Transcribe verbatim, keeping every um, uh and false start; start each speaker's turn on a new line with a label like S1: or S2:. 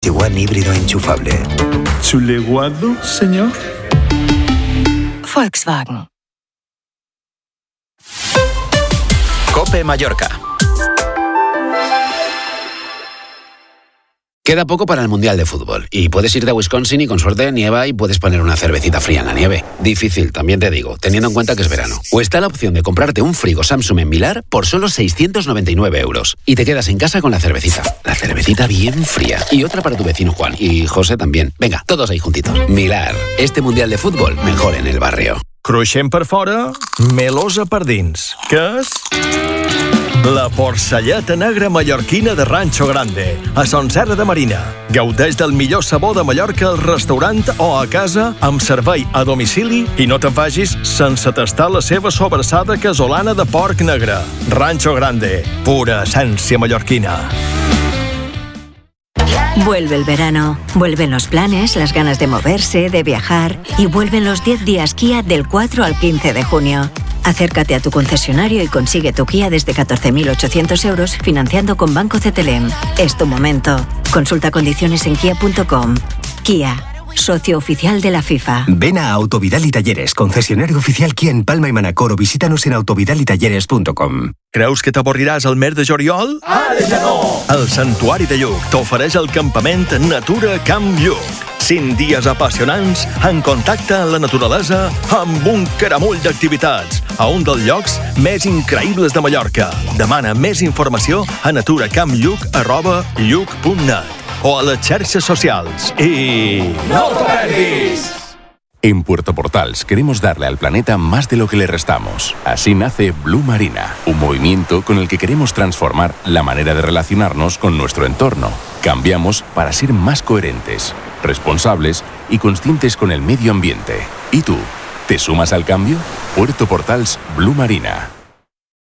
S1: Tiguan híbrido enchufable.
S2: ¿Chuleguado, señor?
S3: Volkswagen.
S4: COPE Mallorca.
S5: Queda poco para el Mundial de Fútbol y puedes irte a Wisconsin y con suerte nieva y puedes poner una cervecita fría en la nieve. Difícil, también te digo, teniendo en cuenta que es verano. O está la opción de comprarte un frigo Samsung en Milar por solo seiscientos noventa y nueve euros y te quedas en casa con la cervecita. La cervecita bien fría. Y otra para tu vecino Juan y José también. Venga, todos ahí juntitos. Milar, este Mundial de Fútbol mejor en el barrio.
S6: Cruixent per fora, melosa per dins. Què és? La porcelleta negra mallorquina de Rancho Grande, a Son Serra de Marina. Gaudeix del millor sabor de Mallorca al restaurant o a casa amb servei a domicili i no te'n vagis sense tastar la seva sobrassada casolana de porc negre. Rancho Grande, pura essència mallorquina.
S7: Vuelve el verano, vuelven los planes, las ganas de moverse, de viajar y vuelven los diez días Kia del cuatro al quince de junio. Acércate a tu concesionario y consigue tu Kia desde catorce mil ochocientos euros financiando con Banco C T L M. Es tu momento. Consulta condiciones en kia punto com. Kia, socio oficial de la FIFA.
S1: Ven a Autovidal y Talleres, concesionario oficial Kia en Palma y Manacor, o visítanos en autovidal y talleres punto com.
S6: Creus que t'avorriràs al mes de juliol? Ara ja no! El Santuari de Lluc t'ofereix el campament Natura Camp Lluc. cinc dies apassionants en contacte amb la naturalesa amb un caramull d'activitats a un dels llocs més increïbles de Mallorca. Demana més informació a naturacampluc arroba lluc punt net o a les xarxes socials. I...
S8: ¡No te perdis! En Puerto Portals queremos darle al planeta más de lo que le restamos. Así nace Blue Marina, un movimiento con el que queremos transformar la manera de relacionarnos con nuestro entorno. Cambiamos para ser más coherentes, responsables y conscientes con el medio ambiente. ¿Y tú? ¿Te sumas al cambio? Puerto Portals Blue Marina.